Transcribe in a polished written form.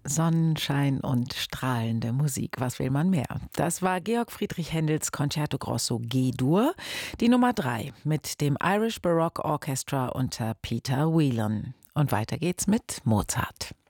Sonnenschein und strahlende Musik. Was will man mehr? Das war Georg Friedrich Händels Concerto Grosso G-Dur, die Nummer 3 mit dem Irish Baroque Orchestra unter Peter Whelan. Und weiter geht's mit Mozart.